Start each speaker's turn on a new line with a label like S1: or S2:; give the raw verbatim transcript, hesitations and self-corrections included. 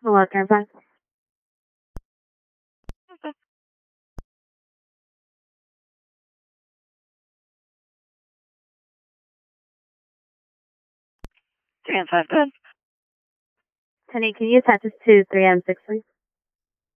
S1: Hello, Carpet.
S2: Three and five, good.
S1: Penny, can you attach this to three M six, please?